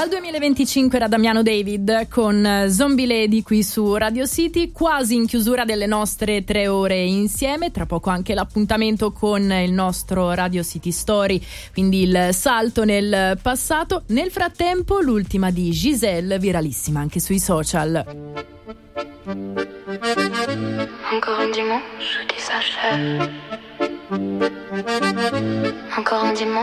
Dal 2025 era Damiano David con Zombie Lady qui su Radio City, quasi in chiusura delle nostre 3 ore insieme. Tra poco anche l'appuntamento con il nostro Radio City Story, quindi il salto nel passato. Nel frattempo l'ultima di Giselle, viralissima anche sui social. Encore un dimanche où tu s'achèves. Encore un dimanche